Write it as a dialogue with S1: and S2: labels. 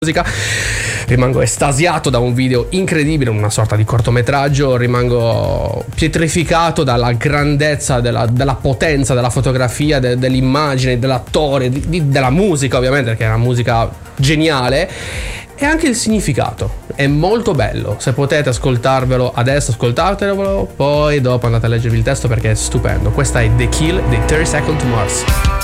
S1: musica. Rimango estasiato da un video incredibile, una sorta di cortometraggio. Rimango pietrificato dalla grandezza, della potenza della fotografia, dell'immagine, dell'attore, della musica, ovviamente, perché è una musica geniale. E anche il significato è molto bello. Se potete ascoltarvelo adesso, ascoltatelo, poi dopo andate a leggervi il testo perché è stupendo. Questa è The Kill dei 30 Seconds to Mars.